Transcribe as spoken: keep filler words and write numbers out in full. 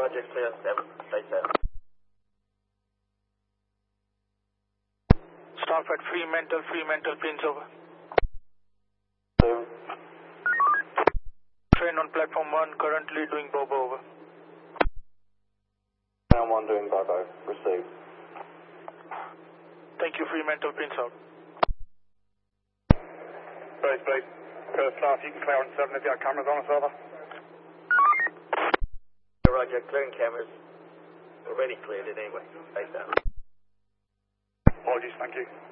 Roger, clear seven. Stay seven. Staff at Fremantle, Fremantle, pins over. Seven. Train on platform one, currently doing Bobo over. Train one doing Bobo, received. Thank you, Fremantle, pins out. Base, base. First staff, you can clear on seven if you have cameras on us, over. Roger, clearing cameras. Already cleared it anyway. Stay seven. Apologies, thank you.